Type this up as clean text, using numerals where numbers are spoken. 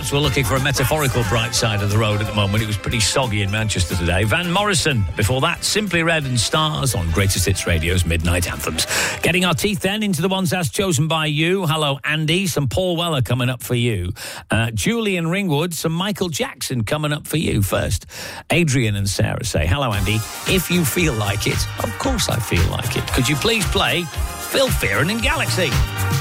perhaps we're looking for a metaphorical bright side of the road at the moment. It was pretty soggy in Manchester today. Van Morrison. Before that, Simply Red and Stars on Greatest Hits Radio's Midnight Anthems. Getting our teeth then into the ones as chosen by you. Hello, Andy. Some Paul Weller coming up for you. Julian Ringwood. Some Michael Jackson coming up for you first. Adrian and Sarah say, hello, Andy. If you feel like it, of course I feel like it. Could you please play Phil Fearon and Galaxy?